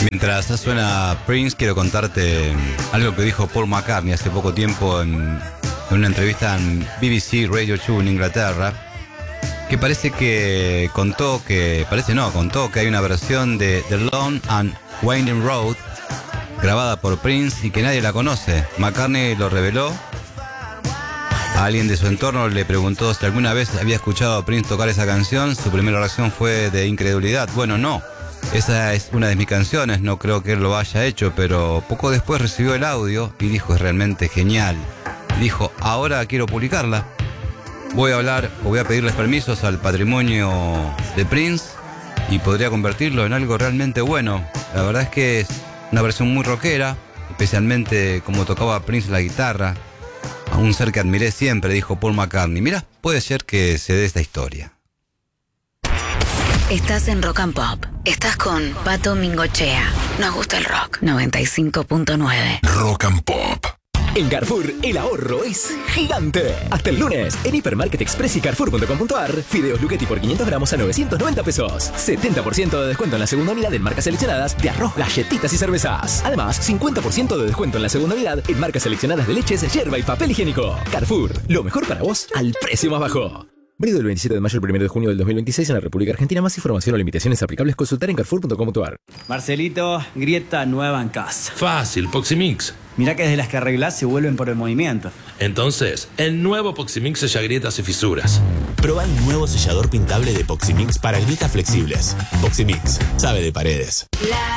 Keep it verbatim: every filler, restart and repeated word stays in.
Mientras suena Prince, quiero contarte algo que dijo Paul McCartney hace poco tiempo en, en una entrevista en B B C Radio dos en Inglaterra, que parece que contó que, parece no, contó que hay una versión de The Long and Winding Road grabada por Prince y que nadie la conoce. McCartney lo reveló. A alguien de su entorno le preguntó si alguna vez había escuchado a Prince tocar esa canción. Su primera reacción fue de incredulidad. Bueno, no. Esa es una de mis canciones, no creo que él lo haya hecho, pero poco después recibió el audio y dijo, es realmente genial. Dijo, ahora quiero publicarla. Voy a hablar o voy a pedirles permisos al patrimonio de Prince y podría convertirlo en algo realmente bueno. La verdad es que es una versión muy rockera, especialmente como tocaba Prince la guitarra. A un ser que admiré siempre, dijo Paul McCartney. Mira, puede ser que se dé esta historia. Estás en Rock and Pop. Estás con Pato Mingochea. Nos gusta el rock. noventa y cinco punto nueve. Rock and Pop. En Carrefour, el ahorro es gigante. Hasta el lunes, en Hipermarket Express y Carrefour punto com punto ar, fideos Luchetti por quinientos gramos a novecientos noventa pesos. setenta por ciento de descuento en la segunda unidad en marcas seleccionadas de arroz, galletitas y cervezas. Además, cincuenta por ciento de descuento en la segunda unidad en marcas seleccionadas de leches, yerba y papel higiénico. Carrefour, lo mejor para vos al precio más bajo. Válido del veintisiete de mayo al primero de junio del dos mil veintiséis en la República Argentina. Más información o limitaciones aplicables consultar en Carrefour punto com punto ar. Marcelito, grieta nueva en casa. Fácil, Poximix. Mirá que desde las que arreglás se vuelven por el movimiento. Entonces, el nuevo Poximix sella grietas y fisuras. Proba el nuevo sellador pintable de Poximix para grietas flexibles. Poximix, sabe de paredes.